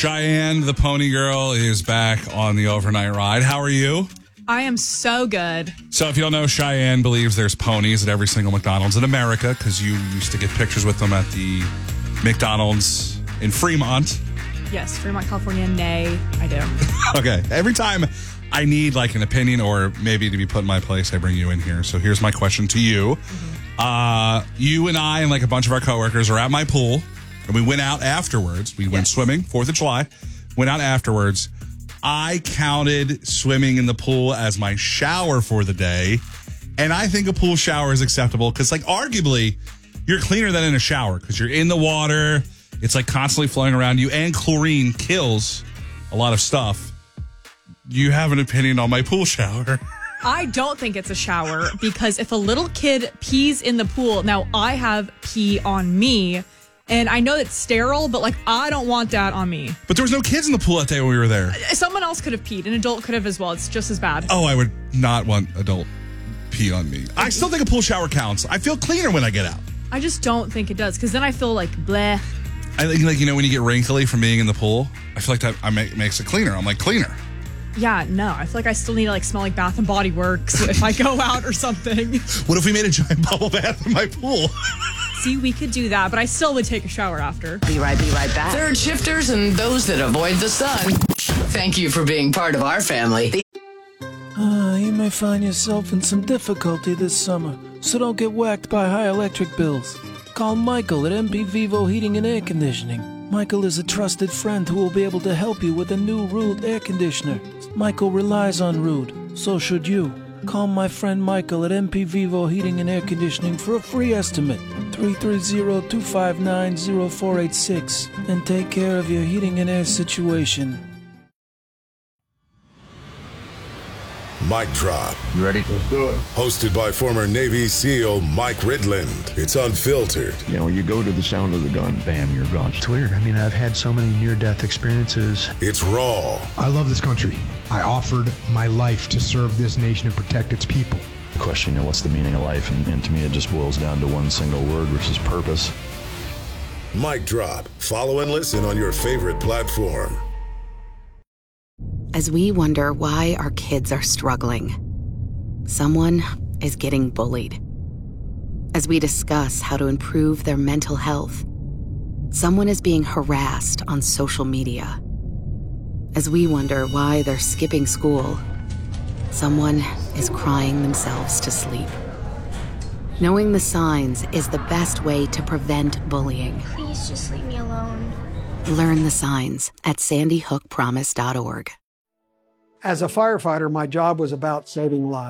Cheyenne, the pony girl, is back on the overnight ride. How are you? I am so good. So if you don't know, Cheyenne believes there's ponies at every single McDonald's in America because you used to get pictures with them at the McDonald's in Fremont. Yes, Fremont, California. Nay, I do. Okay. Every time I need like an opinion or maybe to be put in my place, I bring you in here. So here's my question to you. You and I and like a bunch of our coworkers are at my pool and we went out afterwards. We went swimming, 4th of July, went out afterwards. I counted swimming in the pool as my shower for the day. And I think a pool shower is acceptable because like arguably you're cleaner than in a shower because you're in the water. It's like constantly flowing around you and chlorine kills a lot of stuff. You have an opinion on my pool shower? I don't think it's a shower because if a little kid pees in the pool, now I have pee on me and I know it's sterile, but like I don't want that on me. But there was no kids in the pool that day when we were there. Someone else could have peed. An adult could have as well. It's just as bad. Oh, I would not want adult pee on me. I still think a pool shower counts. I feel cleaner when I get out. I just don't think it does because then I feel like bleh. I think like, you know, when you get wrinkly from being in the pool, I feel like that makes it cleaner. I'm like cleaner. Yeah, no. I feel like I still need to like smell like Bath and Body Works if I go out or something. What if we made a giant bubble bath in my pool? See, we could do that, but I still would take a shower after. Be right back. Third shifters and those that avoid the sun. Thank you for being part of our family. You may find yourself in some difficulty this summer, so don't get whacked by high electric bills. Call Michael at MP Vivo Heating and Air Conditioning. Michael is a trusted friend who will be able to help you with a new Rude air conditioner. Michael relies on Rude, so should you. Call my friend Michael at MP Vivo Heating and Air Conditioning for a free estimate. 330-259-0486 and take care of your heating and air situation. Mic Drop. You ready? Let's do it. Hosted by former Navy SEAL Mike Ridland. It's unfiltered. You know, you go to the sound of the gun, bam, you're gone. It's weird. I mean, I've had so many near-death experiences. It's raw. I love this country. I offered my life to serve this nation and protect its people. The question, you know, what's the meaning of life? And to me, it just boils down to one single word, which is purpose. Mic Drop. Follow and listen on your favorite platform. As we wonder why our kids are struggling, someone is getting bullied. As we discuss how to improve their mental health, someone is being harassed on social media. As we wonder why they're skipping school, someone is crying themselves to sleep. Knowing the signs is the best way to prevent bullying. Please just leave me alone. Learn the signs at sandyhookpromise.org. As a firefighter, my job was about saving lives.